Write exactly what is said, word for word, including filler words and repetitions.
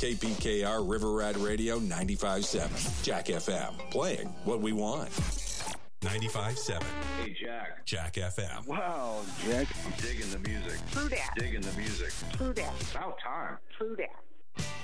K P K R River Rat Radio ninety-five point seven. Jack F M. Playing what we want. ninety-five point seven. Hey, Jack. Jack F M. Wow, Jack. I'm digging the music. True that. Digging the music. True that. About time. True that.